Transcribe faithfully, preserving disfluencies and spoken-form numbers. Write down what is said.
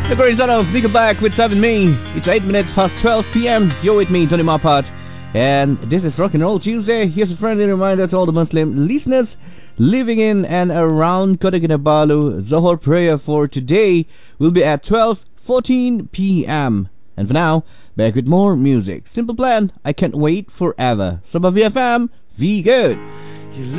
The great son of Nickelback with seven Me. It's eight minutes past twelve p.m. You're with me, Tony Mapat. And this is Rock and Roll Tuesday. Here's a friendly reminder to all the Muslim listeners living in and around Kota Kinabalu. Zohor prayer for today will be at twelve fourteen p.m. And for now, back with more music. Simple Plan, I Can't Wait Forever. Sabah V F M, V good.